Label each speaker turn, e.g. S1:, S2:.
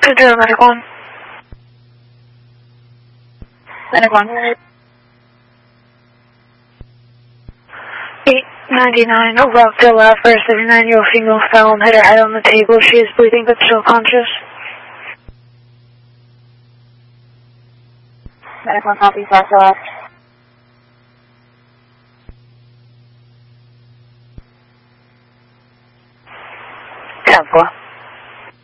S1: Control Medic 1.
S2: Medic 1.
S1: 899, Rockdale Ave, 79-year-old female fell and hit her head on the table. She is breathing but still conscious.
S2: Medic 1 copy, Rockdale Ave.
S1: 10-4.